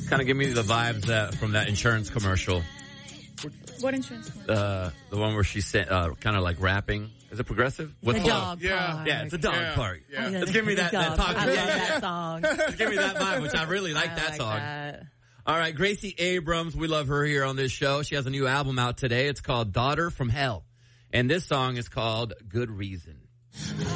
Kind of give me the vibes from that insurance commercial. What insurance? The one where she's kind of like rapping. Is it Progressive? What's the dog park. Yeah, it's a dog park. Yeah. Let's give me that talk. I love that song. Let's give me that vibe, which I really like that song. That. All right, Gracie Abrams, we love her here on this show. She has a new album out today. It's called Daughter from Hell. And this song is called Good Reason.